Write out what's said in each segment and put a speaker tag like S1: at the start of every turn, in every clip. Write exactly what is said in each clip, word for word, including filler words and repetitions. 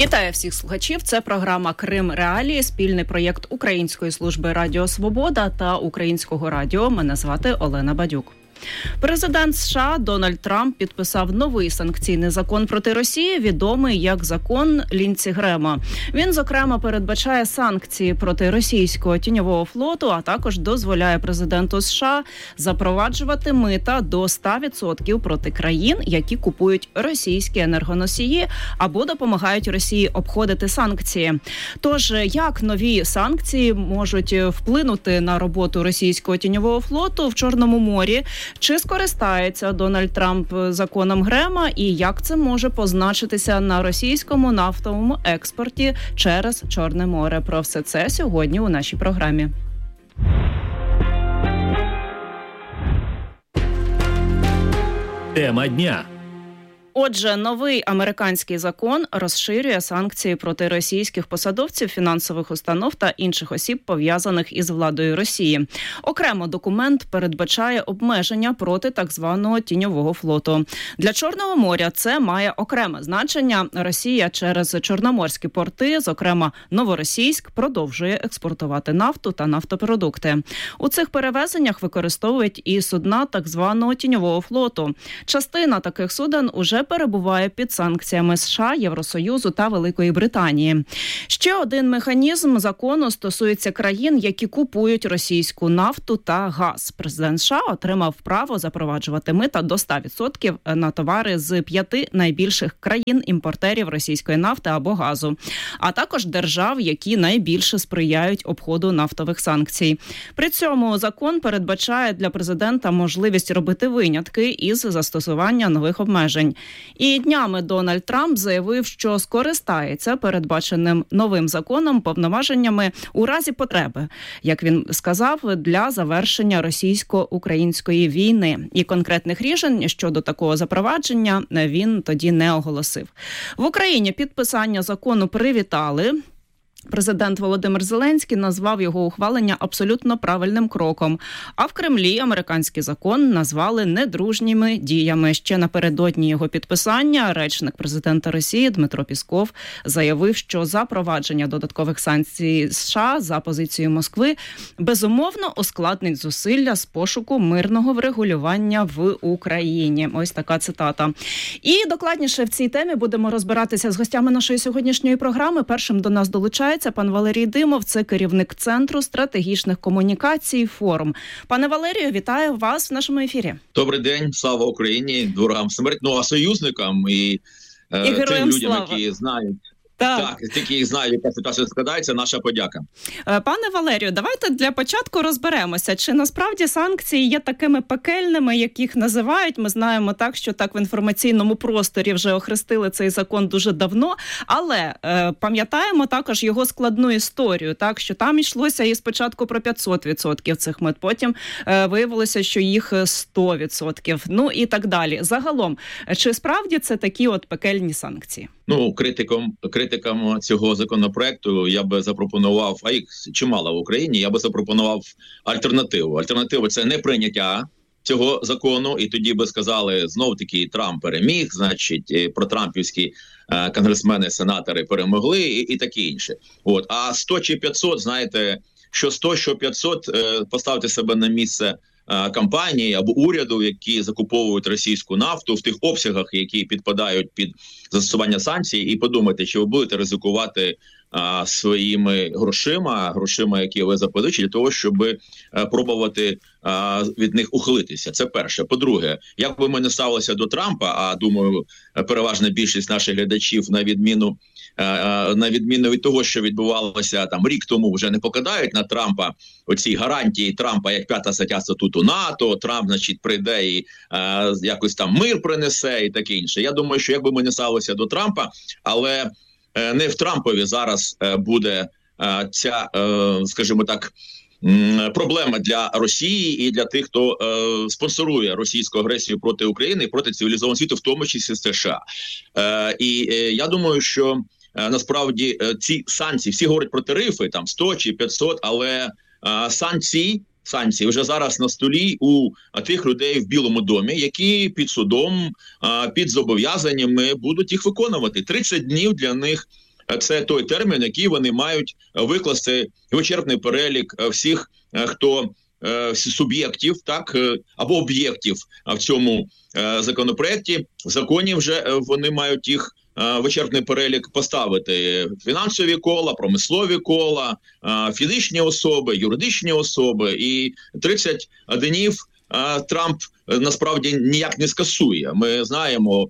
S1: Вітаю всіх слухачів. Це програма «Крим Реалії», спільний проєкт Української служби Радіо Свобода та Українського радіо. Мене звати Олена Бадюк. Президент США Дональд Трамп підписав новий санкційний закон проти Росії, відомий як закон Лінці Грема. Він, зокрема, передбачає санкції проти російського тіньового флоту, а також дозволяє президенту США запроваджувати мита до ста відсотків проти країн, які купують російські енергоносії або допомагають Росії обходити санкції. Тож, як нові санкції можуть вплинути на роботу російського тіньового флоту в Чорному морі? Чи скористається Дональд Трамп законом Грема і як це може позначитися на російському нафтовому експорті через Чорне море? Про все це сьогодні у нашій програмі.
S2: Тема дня.
S1: Отже, новий американський закон розширює санкції проти російських посадовців, фінансових установ та інших осіб, пов'язаних із владою Росії. Окремо документ передбачає обмеження проти так званого тіньового флоту. Для Чорного моря це має окреме значення. Росія через чорноморські порти, зокрема Новоросійськ, продовжує експортувати нафту та нафтопродукти. У цих перевезеннях використовують і судна так званого тіньового флоту. Частина таких суден уже перебуває під санкціями США, Євросоюзу та Великої Британії. Ще один механізм закону стосується країн, які купують російську нафту та газ. Президент США отримав право запроваджувати мита до ста відсотків на товари з п'яти найбільших країн-імпортерів російської нафти або газу, а також держав, які найбільше сприяють обходу нафтових санкцій. При цьому закон передбачає для президента можливість робити винятки із застосування нових обмежень. І днями Дональд Трамп заявив, що скористається передбаченим новим законом повноваженнями у разі потреби, як він сказав, для завершення російсько-української війни. І конкретних рішень щодо такого запровадження він тоді не оголосив. В Україні підписання закону привітали. Президент Володимир Зеленський назвав його ухвалення абсолютно правильним кроком. А в Кремлі американський закон назвали недружніми діями. Ще напередодні його підписання речник президента Росії Дмитро Пісков заявив, що запровадження додаткових санкцій США за позицією Москви безумовно ускладнить зусилля з пошуку мирного врегулювання в Україні. Ось така цитата. І докладніше в цій темі будемо розбиратися з гостями нашої сьогоднішньої програми. Першим до нас долучається пан Валерій Димов, це керівник Центру стратегічних комунікацій «Форум». Пане Валерію, вітаю вас в нашому ефірі.
S3: Добрий день, слава Україні, ворогам смерть, ну а союзникам і, е,
S1: і
S3: тим людям,
S1: слава.
S3: які знають.
S1: Так.
S3: так, тільки їх знають, яка ситуація складається, наша подяка.
S1: Пане Валерію, давайте для початку розберемося, чи насправді санкції є такими пекельними, як їх називають. Ми знаємо так, що так в інформаційному просторі вже охрестили цей закон дуже давно, але е, пам'ятаємо також його складну історію, так, що там йшлося і спочатку про п'ятсот відсотків цих мит, потім е, виявилося, що їх сто відсотків, ну і так далі. Загалом, чи справді це такі от пекельні санкції?
S3: Ну, критикам, критикам цього законопроекту я би запропонував, а їх чимало в Україні, я би запропонував альтернативу. Альтернатива – це не прийняття цього закону, і тоді би сказали, знов-таки Трамп переміг, значить, протрампівські е, конгресмени, сенатори перемогли і, і таке інше. От. А сто чи п'ятсот, знаєте, що сто, що п'ятсот, е, поставте себе на місце компанії або уряду, які закуповують російську нафту в тих обсягах, які підпадають під застосування санкцій, і подумайте, чи ви будете ризикувати а, своїми грошима, грошима, які ви запозичили, для того, щоб а, пробувати а, від них ухилитися. Це перше. По-друге, як би ми не ставилися до Трампа, а думаю, переважна більшість наших глядачів, на відміну на відміну від того, що відбувалося там рік тому, вже не покидають на Трампа оці гарантії Трампа, як п'ята стаття статуту НАТО, Трамп, значить, прийде і е, якось там мир принесе і таке інше. Я думаю, що якби ми не ставилися до Трампа, але е, не в Трампові зараз е, буде е, ця, е, скажімо так, проблема для Росії і для тих, хто е, спонсорує російську агресію проти України і проти цивілізованого світу, в тому числі США. Е, і е, я думаю, що е, насправді е, ці санкції, всі говорять про тарифи, там сто чи п'ятсот, але е, санкції, санкції вже зараз на столі у тих людей в Білому домі, які під судом, е, під зобов'язаннями будуть їх виконувати. тридцять днів для них це той термін, який вони мають викласти вичерпний перелік всіх, хто суб'єктів, так, або об'єктів в цьому законопроекті. В законі вже вони мають їх вичерпний перелік поставити: фінансові кола, промислові кола, фізичні особи, юридичні особи. І тридцять днів Трамп насправді ніяк не скасує. Ми знаємо,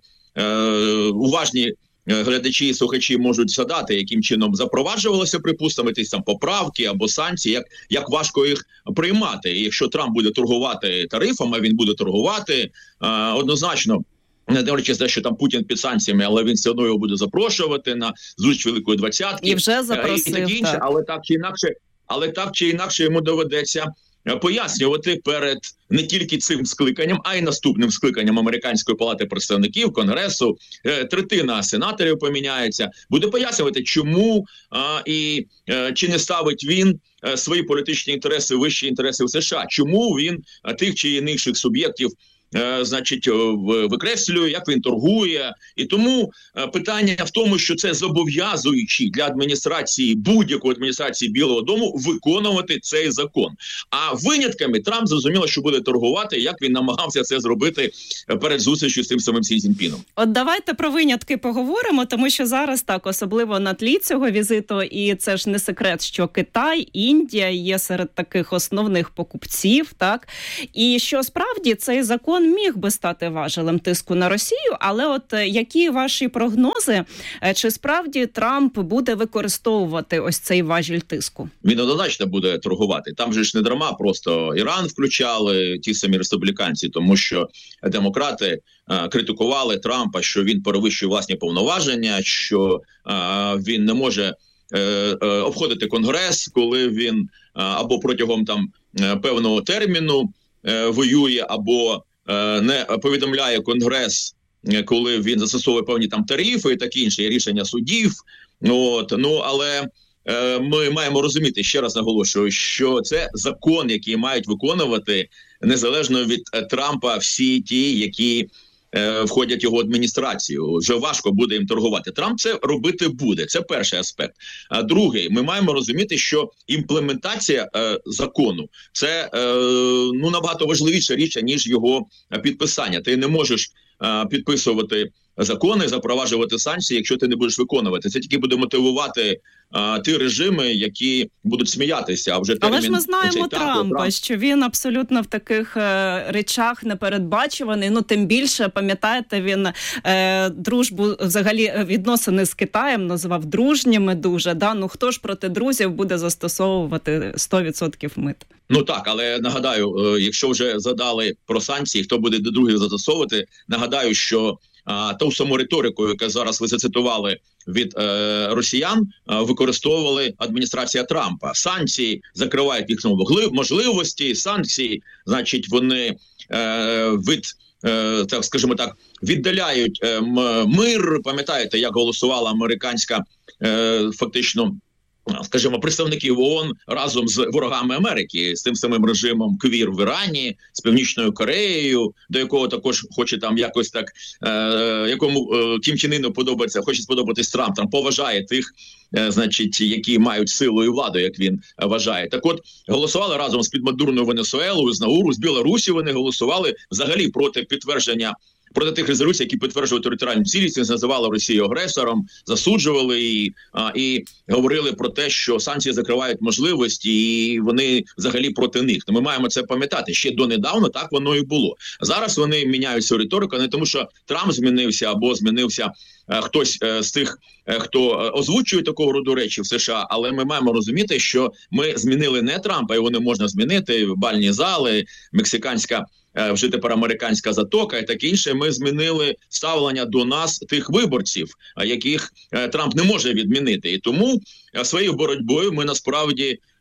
S3: уважні глядачі і слухачі можуть згадати, яким чином запроваджувалося, припустимо, ті там поправки або санкції, як, як важко їх приймати. І якщо Трамп буде торгувати тарифами, він буде торгувати однозначно, не дивлячись на те, що там Путін під санкціями, але він все одно його буде запрошувати на зустріч Великої Двадцятки.
S1: І вже запросив,
S3: і таке інше,
S1: так.
S3: Але так чи інакше, але так чи інакше йому доведеться пояснювати перед не тільки цим скликанням, а й наступним скликанням Американської палати представників, Конгресу, третина сенаторів поміняється, буде пояснювати, чому а, і а, чи не ставить він а, свої політичні інтереси, вищі інтереси в США, чому він а, тих чи інших суб'єктів значить, викреслює, як він торгує. І тому питання в тому, що це зобов'язуючи для адміністрації, будь-якої адміністрації Білого дому виконувати цей закон. А винятками Трамп зрозуміло, що буде торгувати, як він намагався це зробити перед зустрічю з тим самим Сі Цзіньпіном.
S1: От давайте про винятки поговоримо, тому що зараз так, особливо на тлі цього візиту, і це ж не секрет, що Китай, Індія є серед таких основних покупців, так? І що справді цей закон міг би стати важелем тиску на Росію, але от які ваші прогнози, чи справді Трамп буде використовувати ось цей важіль тиску?
S3: Він однозначно буде торгувати. Там же ж не дарма просто Іран включали, ті самі республіканці, тому що демократи а, критикували Трампа, що він перевищує власні повноваження, що а, він не може е, е, обходити Конгрес, коли він а, або протягом там певного терміну е, воює, або не повідомляє Конгрес, коли він застосовує певні там тарифи і таке інше, рішення судів. От, ну, але е, ми маємо розуміти, ще раз наголошую, що це закон, який мають виконувати незалежно від Трампа всі ті, які е, входять в його адміністрацію. Вже важко буде їм торгувати. Трамп це робити буде. Це перший аспект. А другий, ми маємо розуміти, що імплементація е, закону – це е, ну, набагато важливіша річ, ніж його підписання. Ти не можеш е, підписувати закони, запроваджувати санкції, якщо ти не будеш виконувати. Це тільки буде мотивувати а, ті режими, які будуть сміятися. А вже термін,
S1: але ж ми знаємо
S3: оцей,
S1: Трампа,
S3: Трамп...
S1: що він абсолютно в таких е, речах непередбачуваний. Ну, тим більше, пам'ятаєте, він е, дружбу, взагалі відносини з Китаєм називав дружніми дуже. Да? Ну, хто ж проти друзів буде застосовувати сто відсотків мит?
S3: Ну так, але нагадаю, якщо вже задали про санкції, хто буде до других застосовувати, нагадаю, що а, ту саму риторику, яку зараз ви зацитували від е, росіян, а, використовували адміністрація Трампа. Санкції закривають їх можливості, санкції, значить, вони е, від, е, так скажімо так, віддаляють е, мир. Пам'ятаєте, як голосувала американська е, фактично, скажімо, представників ООН разом з ворогами Америки, з тим самим режимом КВІР в Ірані, з Північною Кореєю, до якого також хоче там якось так, е, якому е, Кім Чен Іну подобається, хоче сподобатись Трамп, там поважає тих, е, значить, які мають силу і владу, як він вважає. Так от, голосували разом з підмадурною Венесуелою, з Науру, з Білорусі вони голосували взагалі проти підтвердження, проти тих резолюцій, які підтверджували територіальну цілісність, називали Росію агресором, засуджували її а, і говорили про те, що санкції закривають можливості, і вони взагалі проти них. Ми маємо це пам'ятати. Ще донедавна так воно і було. Зараз вони міняють цю риторику, не тому що Трамп змінився або змінився а, хтось а, з тих, а, хто озвучує такого роду речі в США, але ми маємо розуміти, що ми змінили не Трампа, його не можна змінити, бальні зали, мексиканська вже тепер американська затока і таке інше, ми змінили ставлення до нас тих виборців, яких Трамп не може відмінити. І тому своєю боротьбою ми насправді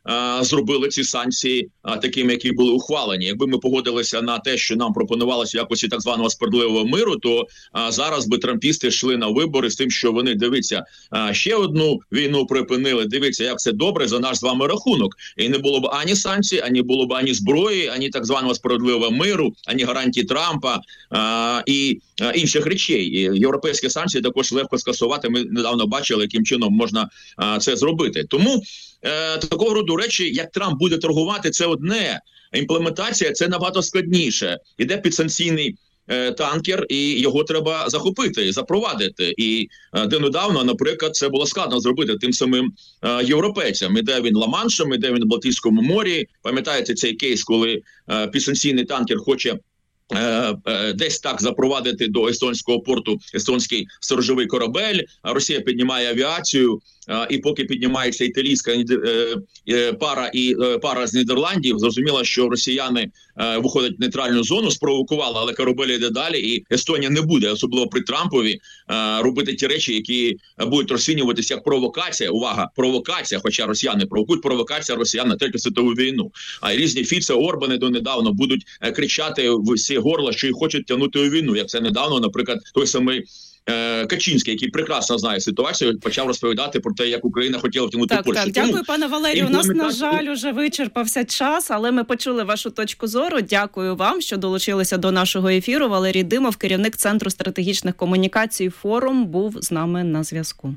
S3: зробили ці санкції такими, які були ухвалені. Якби ми погодилися на те, що нам пропонувалося в якості так званого справедливого миру, то а, зараз би трампісти йшли на вибори з тим, що вони, дивіться, а, ще одну війну припинили, дивіться, як це добре за наш з вами рахунок. І не було б ані санкцій, ані було б ані зброї, ані так званого справедливого миру, ані гарантії Трампа а, і а, інших речей. І європейські санкції також легко скасувати. Ми недавно бачили, яким чином можна а, це зробити. Тому е, такого роду речі, як Трамп буде торгувати, це одне. Імплементація – це набагато складніше. Іде підсанкційний е, танкер, і його треба захопити, запровадити. І е, де недавно, наприклад, це було складно зробити тим самим е, європейцям. Іде він Ла-Маншем, іде він в Балтійському морі. Пам'ятаєте цей кейс, коли е, підсанкційний танкер хоче Е, е, десь так запровадити до естонського порту естонський сторожовий корабель, а Росія піднімає авіацію, е, і поки піднімається італійська е, е, пара і е, пара з Нідерландів, зрозуміло, що росіяни е, виходять в нейтральну зону, спровокували, але корабель йде далі, і Естонія не буде, особливо при Трампові, е, робити ті речі, які будуть розцінюватися як провокація. Увага, провокація, хоча росіяни провокують, провокація росіян на Третю світову війну. А різні Фіце, Орбани донедавна будуть е, кричати в всі горла, що й хочуть тягнути у війну, як це недавно, наприклад, той самий е, Качинський, який прекрасно знає ситуацію, почав розповідати про те, як Україна хотіла втягнути
S1: так,
S3: Польщу.
S1: Так, дякую, Тому, пане Валерію. У нас, на жаль, уже вичерпався час, але ми почули вашу точку зору. Дякую вам, що долучилися до нашого ефіру. Валерій Димов, керівник Центру стратегічних комунікацій «Форум», був з нами на зв'язку.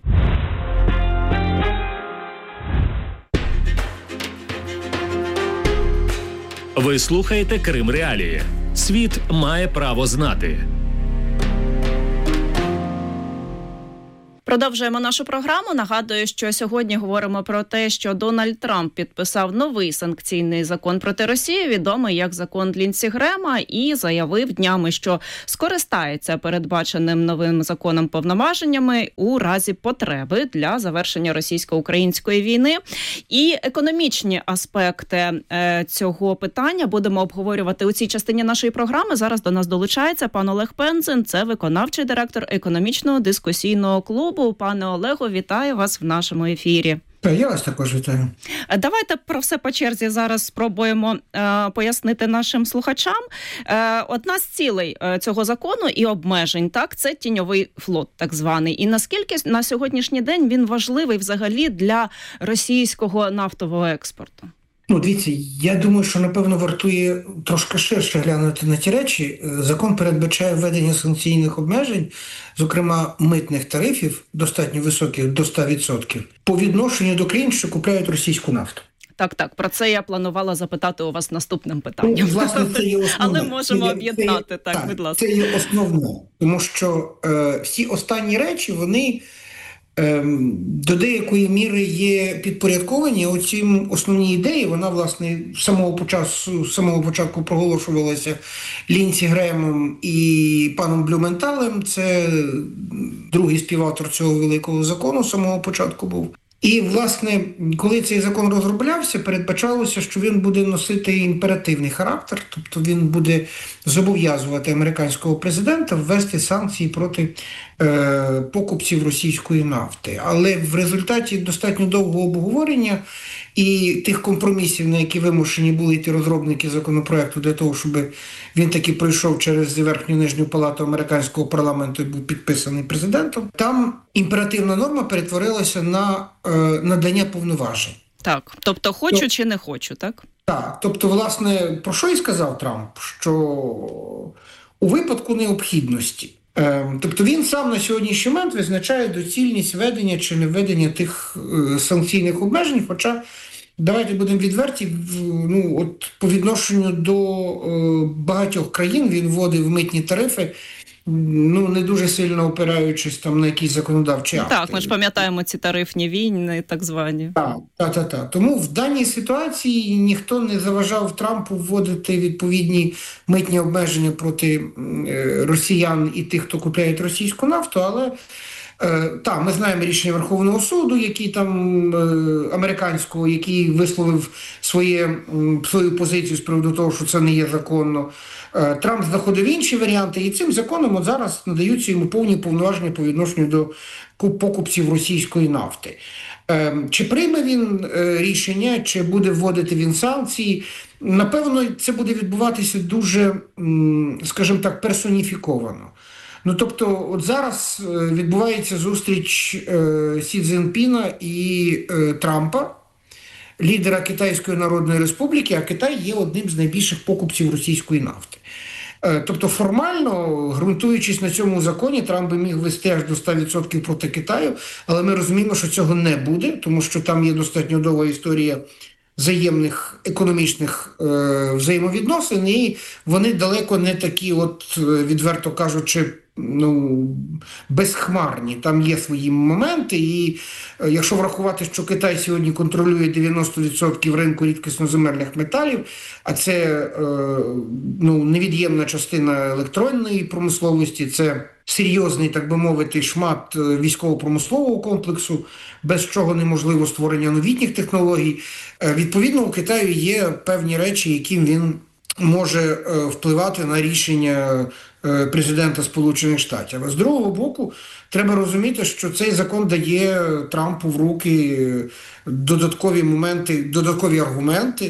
S2: Ви слухаєте Крим Реалії. Світ має право знати.
S1: Продовжуємо нашу програму. Нагадую, що сьогодні говоримо про те, що Дональд Трамп підписав новий санкційний закон проти Росії, відомий як закон Лінсі Грема, і заявив днями, що скористається передбаченим новим законом повноваженнями у разі потреби для завершення російсько-української війни. І економічні аспекти е, цього питання будемо обговорювати у цій частині нашої програми. Зараз до нас долучається пан Олег Пензин, це виконавчий директор економічного дискусійного клубу. Пане Олегу, вітаю вас в нашому ефірі.
S4: Я вас також вітаю.
S1: Давайте про все по черзі зараз спробуємо е, пояснити нашим слухачам. Е, одна з цілей е, цього закону і обмежень, так, це тіньовий флот, так званий. І наскільки на сьогоднішній день він важливий взагалі для російського нафтового експорту?
S4: Ну, дивіться, я думаю, що, напевно, вартує трошки ширше глянути на ті речі. Закон передбачає введення санкційних обмежень, зокрема митних тарифів, достатньо високих, до ста відсотків, по відношенню до країн, що купляють російську нафту.
S1: Так, так, про це я планувала запитати у вас наступним питанням.
S4: Ну, власне, це є основне.
S1: Але можемо
S4: це є,
S1: об'єднати,
S4: це є,
S1: так,
S4: так,
S1: будь ласка.
S4: Це є основне, тому що е, всі останні речі, вони до деякої міри є підпорядковані. Оці основні ідеї, вона, власне, з самого початку, з самого початку проголошувалася Лінсі Гремом і паном Блюменталем. Це другий співавтор цього великого закону з самого початку був. І, власне, коли цей закон розроблявся, передбачалося, що він буде носити імперативний характер, тобто він буде зобов'язувати американського президента ввести санкції проти е, покупців російської нафти. Але в результаті достатньо довгого обговорення і тих компромісів, на які вимушені були йти розробники законопроекту для того, щоб він таки пройшов через верхню і нижню палату американського парламенту і був підписаний президентом, там імперативна норма перетворилася на е, надання повноважень.
S1: Так, тобто хочу ну, чи не хочу, так?
S4: Так, тобто, власне, про що і сказав Трамп? Що у випадку необхідності, е, тобто він сам на сьогоднішній момент визначає доцільність введення чи не введення тих е, санкційних обмежень, хоча давайте будемо відверті, ну, от по відношенню до е, багатьох країн він вводив митні тарифи, ну, не дуже сильно опираючись там на якісь законодавчі акти.
S1: Так, ми ж пам'ятаємо ці тарифні війни, так звані.
S4: Так, так, так, так. Тому в даній ситуації ніхто не заважав Трампу вводити відповідні митні обмеження проти е, росіян і тих, хто купляє російську нафту, але Е, так, ми знаємо рішення Верховного суду, який там е, американського, який висловив своє, свою позицію з приводу того, що це не є законно. Е, Трамп знаходив інші варіанти, і цим законом от зараз надаються йому повні повноваження по відношенню до покупців російської нафти. Е, чи прийме він е, рішення, чи буде вводити він санкції? Напевно, це буде відбуватися дуже, скажімо так, персоніфіковано. Ну, тобто, от зараз відбувається зустріч е, Сі Цзіньпіна і е, Трампа, лідера Китайської Народної Республіки, а Китай є одним з найбільших покупців російської нафти. Е, тобто, формально, ґрунтуючись на цьому законі, Трамп би міг вести аж до ста відсотків проти Китаю, але ми розуміємо, що цього не буде, тому що там є достатньо довга історія взаємних економічних е, взаємовідносин, і вони далеко не такі, от, відверто кажучи, ну, безхмарні. Там є свої моменти, і е, якщо врахувати, що Китай сьогодні контролює дев'яносто відсотків ринку рідкісноземельних металів, а це е, ну, невід'ємна частина електронної промисловості, це серйозний, так би мовити, шмат військово-промислового комплексу, без чого неможливо створення новітніх технологій. Відповідно, у Китаю є певні речі, яким він може впливати на рішення президента Сполучених Штатів. А з другого боку, треба розуміти, що цей закон дає Трампу в руки додаткові моменти, додаткові аргументи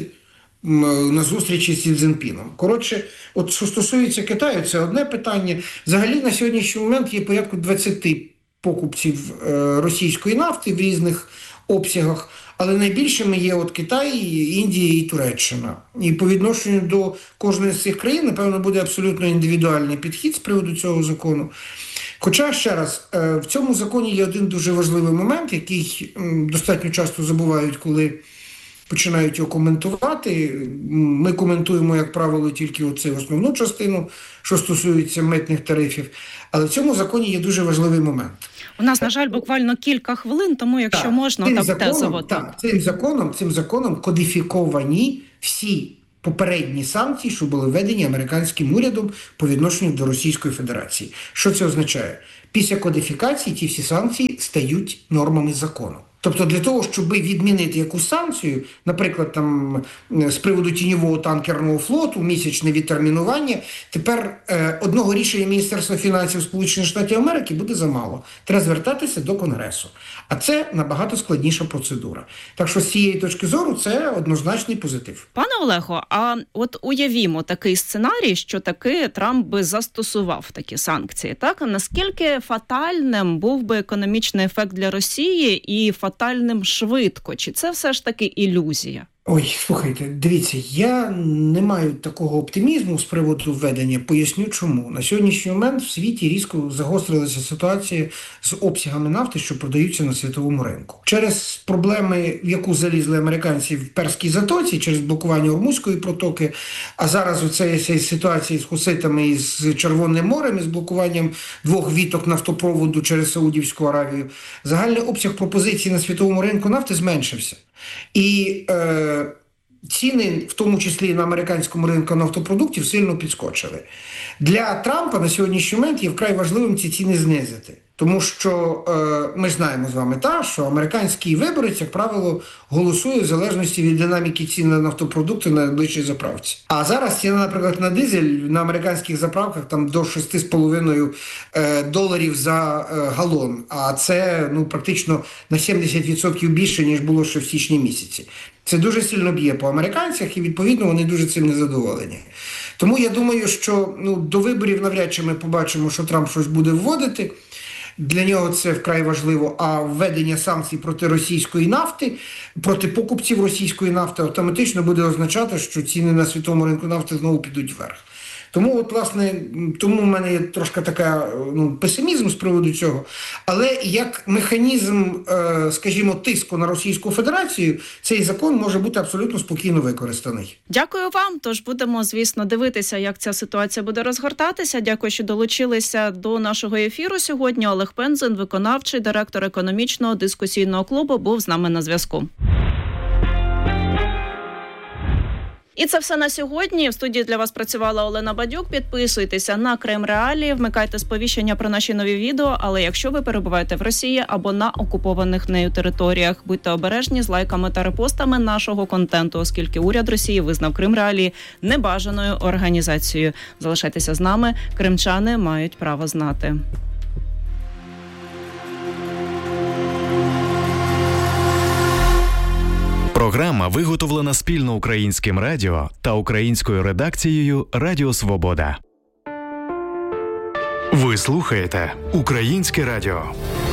S4: на зустрічі з Сі Цзіньпіном. Коротше, от що стосується Китаю, це одне питання. Взагалі на сьогоднішній момент є порядку двадцять покупців російської нафти в різних обсягах, але найбільшими є от Китай, Індія і Туреччина. І по відношенню до кожної з цих країн, напевно, буде абсолютно індивідуальний підхід з приводу цього закону. Хоча, ще раз, в цьому законі є один дуже важливий момент, який достатньо часто забувають, коли починають його коментувати. Ми коментуємо, як правило, тільки оцю основну частину, що стосується митних тарифів. Але в цьому законі є дуже важливий момент.
S1: У нас, на жаль, буквально кілька хвилин, тому якщо так, можна, так законом, тезово.
S4: Так, цим законом, цим законом кодифіковані всі попередні санкції, що були введені американським урядом по відношенню до Російської Федерації. Що це означає? Після кодифікації ті всі санкції стають нормами закону. Тобто для того, щоб відмінити якусь санкцію, наприклад, там з приводу тіньового танкерного флоту, місячне відтермінування, тепер е, одного рішення Міністерства фінансів Сполучених Штатів Америки буде замало. Треба звертатися до Конгресу. А це набагато складніша процедура. Так що з цієї точки зору це однозначний позитив.
S1: Пане Олего, а от уявімо такий сценарій, що таки Трамп би застосував такі санкції. Так? А наскільки фатальним був би економічний ефект для Росії і фатальним швидко? Чи це все ж таки ілюзія?
S4: Ой, слухайте, дивіться, я не маю такого оптимізму з приводу введення. Поясню чому. На сьогоднішній момент в світі різко загострилася ситуація з обсягами нафти, що продаються на світовому ринку. Через проблеми, в яку залізли американці в Перській затоці, через блокування Ормузької протоки, а зараз оця ситуація з хуситами і з Червоним морем, і з блокуванням двох віток нафтопроводу через Саудівську Аравію, загальний обсяг пропозицій на світовому ринку нафти зменшився. І е, ціни, в тому числі на американському ринку нафтопродуктів, сильно підскочили. Для Трампа на сьогоднішній момент є вкрай важливим ці ціни знизити. Тому що е, ми знаємо з вами, та, що американський виборець, як правило, голосує в залежності від динаміки цін на нафтопродукти на найближчій заправці. А зараз ціна, наприклад, на дизель на американських заправках там до шість з половиною е, доларів за е, галон. А це ну, практично на сімдесят відсотків більше, ніж було ще в січні місяці. Це дуже сильно б'є по американцях і, відповідно, вони дуже цим незадоволені. Тому я думаю, що ну, до виборів навряд чи ми побачимо, що Трамп щось буде вводити. Для нього це вкрай важливо, а введення санкцій проти російської нафти, проти покупців російської нафти автоматично буде означати, що ціни на світовому ринку нафти знову підуть вверх. Тому, от, власне, тому в мене є трошки така, ну, песимізм з приводу цього. Але як механізм, е, скажімо, тиску на Російську Федерацію, цей закон може бути абсолютно спокійно використаний.
S1: Дякую вам. Тож будемо, звісно, дивитися, як ця ситуація буде розгортатися. Дякую, що долучилися до нашого ефіру сьогодні. Олег Пензин, виконавчий директор економічного дискусійного клубу, був з нами на зв'язку. І це все на сьогодні. В студії для вас працювала Олена Бадюк. Підписуйтеся на Крим Реалії, вмикайте сповіщення про наші нові відео. Але якщо ви перебуваєте в Росії або на окупованих нею територіях, будьте обережні з лайками та репостами нашого контенту, оскільки уряд Росії визнав Крим Реалії небажаною організацією. Залишайтеся з нами. Кримчани мають право знати.
S5: Програма виготовлена спільно Українським радіо та українською редакцією Радіо Свобода. Ви слухаєте Українське радіо.